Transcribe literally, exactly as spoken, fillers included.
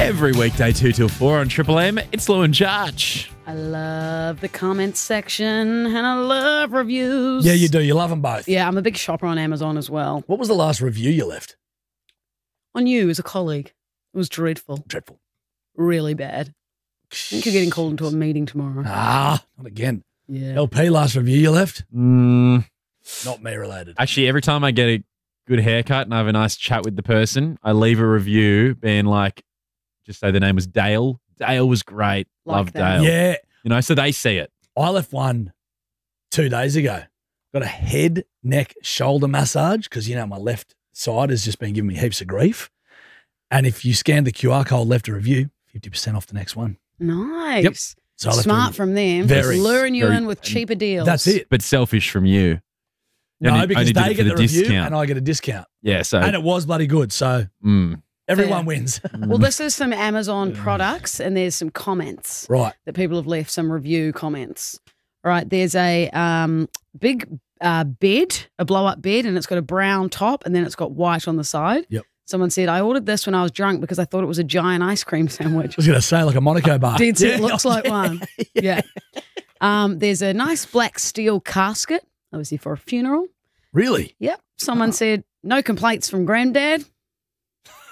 Every weekday, two till four on Triple M, it's Lou and Judge. I love the comments section and I love reviews. Yeah, you do. You love them both. Yeah, I'm a big shopper on Amazon as well. What was the last review you left? On you as a colleague. It was dreadful. Dreadful. Really bad. I think you're getting called into a meeting tomorrow. Ah, not again. Yeah. L P, last review you left? Mm, Not me related. actually, every time I get a good haircut and I have a nice chat with the person, I leave a review being like, just say the name was Dale. Dale was great. Like Love that. Dale. Yeah. You know, so they see it. I left one two days ago. Got a head, neck, shoulder massage because, you know, my left side has just been giving me heaps of grief. And if you scan the Q R code, left a review, fifty percent off the next one. Nice. Yep. So I left a Smart review. from them. Very, Just luring you very- in with cheaper deals. That's it. But selfish from you. You No, only- because only did they it for get the, review discount. and I get a discount. Yeah, so And it was bloody good. So mm, everyone Fair. wins. Well, this is some Amazon products and there's some comments Right. that people have left, some review comments. All right, there's a um, big uh, bed, a blow-up bed, and it's got a brown top and then it's got white on the side. Yep. Someone said, I ordered this when I was drunk because I thought it was a giant ice cream sandwich. I was going to say like a Monaco bar. Dead set, Yeah. looks like one. Yeah. Um, there's a nice black steel casket, obviously for a funeral. Really? Yep. Someone said, no complaints from Granddad.